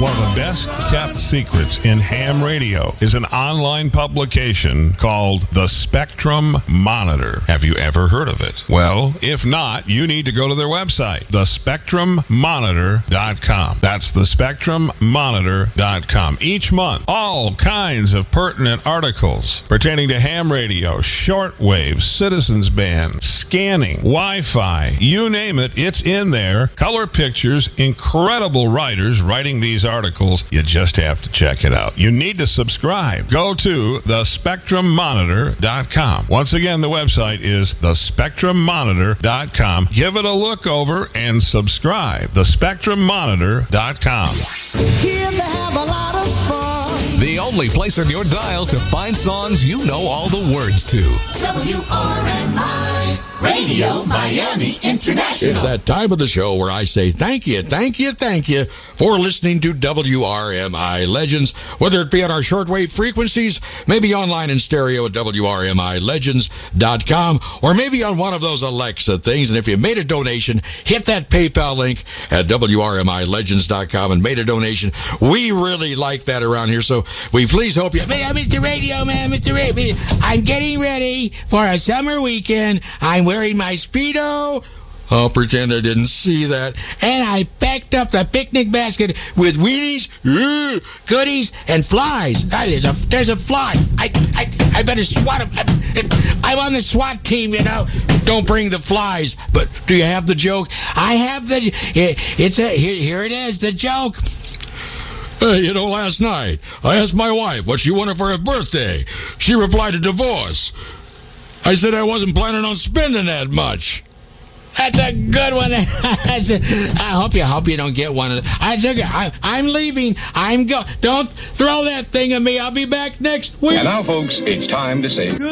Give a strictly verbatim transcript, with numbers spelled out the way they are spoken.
One of the best kept secrets in ham radio is an online publication called The Spectrum Monitor. Have you ever heard of it? Well, if not, you need to go to their website, the spectrum monitor dot com. That's the spectrum monitor dot com. Each month, all kinds of pertinent articles pertaining to ham radio, shortwave, citizens band, scanning, Wi-Fi, you name it, it's in there. Color pictures, incredible writers writing these articles. You just have to check it out. You need to subscribe. Go to the spectrum monitor dot com. Once again, the website is the spectrum monitor dot com. Give it a look over and subscribe. the spectrum monitor dot com. Here they have a lot of fun. The only place on your dial to find songs you know all the words to. W R M I Radio Miami International. It's that time of the show where I say thank you, thank you, thank you for listening to W R M I Legends, whether it be on our shortwave frequencies, maybe online in stereo at W R M I legends dot com, or maybe on one of those Alexa things. And if you made a donation, hit that PayPal link at W R M I legends dot com and made a donation. We really like that around here, so we please hope you... Man, Mister Radio Man, Mister Radio, I'm getting ready for a summer weekend. I'm wearing my Speedo. I'll pretend I didn't see that. And I packed up the picnic basket with weenies, uh, goodies, and flies. Ah, there's a there's a fly. I I, I better swat him. I, I'm on the SWAT team, you know. Don't bring the flies. But do you have the joke? I have the... It, it's a... Here, here it is, the joke. Hey, you know, last night, I asked my wife what she wanted for her birthday. She replied, a divorce. I said I wasn't planning on spending that much. That's a good one. That's a, I hope you hope you don't get one of them. I, I, I'm leaving. I'm go. Don't throw that thing at me. I'll be back next week. And now, folks, it's time to say